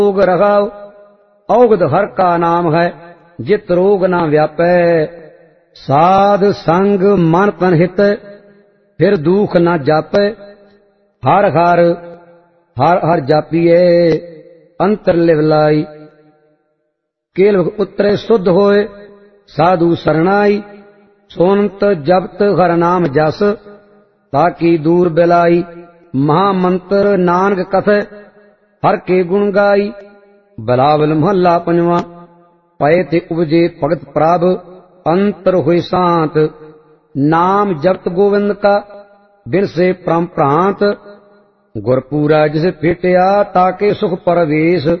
रोग रघाव औगध हर का नाम है, जित रोग ना व्यापै। साध संग मन तन हित, फिर दुख न जापै। हर हर हर हर जापिए, अंतर लिव लाई। केल उतरे शुद्ध होए, साधु शरणाई। सोनत जपत हर नाम जस, ताकि दूर बिलाई। महामंत्र नानक कथ, हर के गुण गाई। बिलावल महला पंजवा। पए ते उपजे भगत प्रभ, अंतर हुए शांत। नाम जपत गोविंद का, बिन से परम प्रांत। गुरपूरा जिस भेटिया, ताके सुख परवेश।